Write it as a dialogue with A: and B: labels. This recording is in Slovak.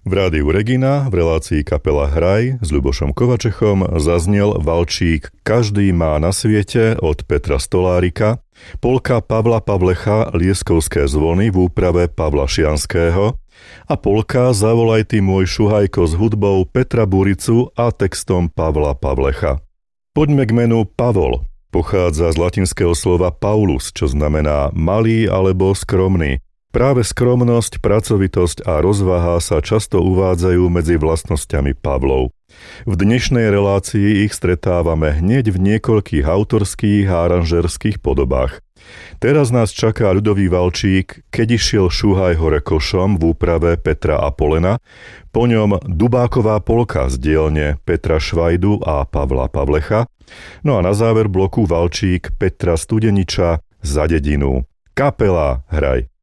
A: V rádiu Regina v relácii Kapela Hraj s Ľubošom Kovačechom zaznel valčík Každý má na svete od Petra Stolárika, polka Pavla Pavlecha Lieskovské zvony v úprave Pavla Šianského a polka Zavolaj ty môj šuhajko s hudbou Petra Buricu a textom Pavla Pavlecha. Poďme k menu Pavol. Pochádza z latinského slova Paulus, čo znamená malý alebo skromný. Práve skromnosť, pracovitosť a rozvaha sa často uvádzajú medzi vlastnosťami Pavlov. V dnešnej relácii ich stretávame hneď v niekoľkých autorských a aranžerských podobách. Teraz nás čaká ľudový valčík Keď išiel šuhaj hore košom v úprave Petra Apolena, po ňom Dubáková polka z dielne Petra Švajdu a Pavla Pavlecha, no a na záver bloku valčík Petra Studeniča Za dedinu. Kapela Hraj.